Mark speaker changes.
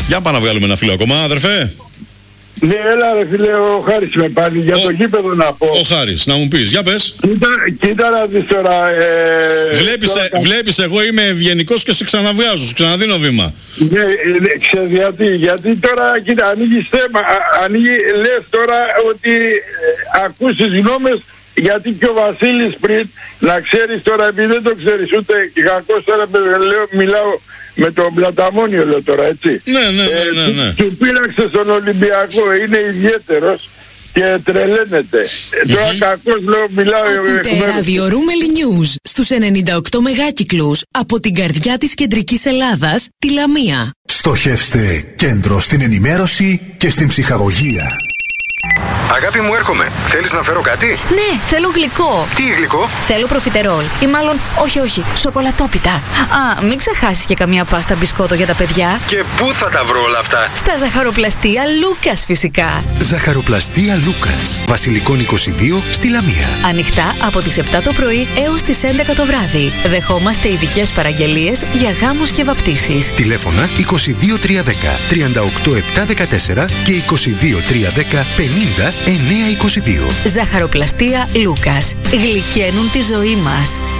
Speaker 1: Για πάμε να βγάλουμε ένα φίλο ακόμα, αδερφέ.
Speaker 2: Ναι, έλα ρε φίλε, ο Χάρης με πάλι για το γήπεδο να πω.
Speaker 1: Ο Χάρης, να μου πεις, για πες.
Speaker 2: Κοίτα να δεις τώρα.
Speaker 1: Βλέπεις, εγώ είμαι ευγενικός και σε ξαναβγάζω, σου ξαναδίνω βήμα.
Speaker 2: Ναι, ξέρεις γιατί τώρα, κοίτα, ανοίγεις θέμα, λες τώρα ότι ακούσεις γνώμες, γιατί και ο Βασίλης πριν, να ξέρεις τώρα, επειδή δεν το ξέρεις ούτε και κακώς τώρα μιλάω με τον Πλαταμόνιο λέω τώρα, έτσι.
Speaker 1: Ναι.
Speaker 2: Του πείραξε στον Ολυμπιακό, είναι ιδιαίτερος και τρελαίνεται. Τώρα κακώς λέω, μιλάω...
Speaker 3: Ακούτε ραδιορούμελη News στους 98 μεγάκυκλους από την καρδιά της κεντρικής Ελλάδας, τη Λαμία.
Speaker 4: Στοχεύστε κέντρο στην ενημέρωση και στην ψυχαγωγία.
Speaker 5: Αγάπη μου, έρχομαι. Θέλεις να φέρω κάτι?
Speaker 6: Ναι, θέλω γλυκό.
Speaker 5: Τι γλυκό?
Speaker 6: Θέλω προφιτερόλ. Ή μάλλον, όχι, σοκολατόπιτα. Α, μην ξεχάσεις και καμία πάστα μπισκότο για τα παιδιά.
Speaker 5: Και πού θα τα βρω όλα αυτά?
Speaker 6: Στα ζαχαροπλαστεία Λούκας, φυσικά.
Speaker 4: Ζαχαροπλαστεία Λούκας, Βασιλικών 22 στη Λαμία.
Speaker 6: Ανοιχτά από τις 7 το πρωί έως τις 11 το βράδυ. Δεχόμαστε ειδικές παραγγελίες για γάμους και βαπτίσεις.
Speaker 4: Τηλέφωνα 22310 38714 και 22310 50 922.
Speaker 6: Ζαχαροπλαστεία Λούκας. Γλυκαίνουν τη ζωή μας.